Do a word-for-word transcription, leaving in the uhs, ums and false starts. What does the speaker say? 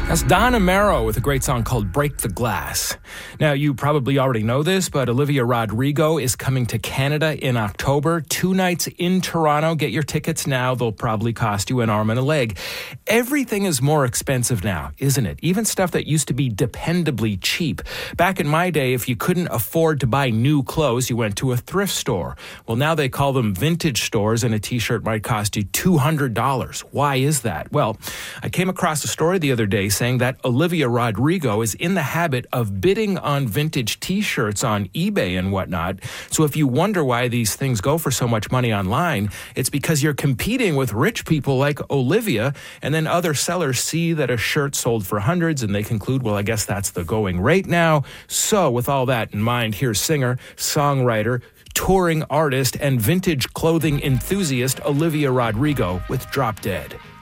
That's Don Amaro with a great song called Break the Glass. Now, you probably already know this, but Olivia Rodrigo is coming to Canada in October. Two nights in Toronto. Get your tickets now. They'll probably cost you an arm and a leg. Everything is more expensive now, isn't it? Even stuff that used to be dependably cheap. Back in my day, if you couldn't afford to buy new clothes, you went to a thrift store. Well, now they call them vintage stores, and a t-shirt might cost you two hundred dollars. Why is that? Well, I came across a story the other day saying that Olivia Rodrigo is in the habit of bidding on vintage t-shirts on eBay and whatnot. So if you wonder why these things go for so much money online, it's because you're competing with rich people like Olivia, and then other sellers see that a shirt sold for hundreds and they conclude, well, I guess that's the going rate now. So with all that in mind, here's singer, songwriter, touring artist, and vintage clothing enthusiast Olivia Rodrigo with Drop Dead.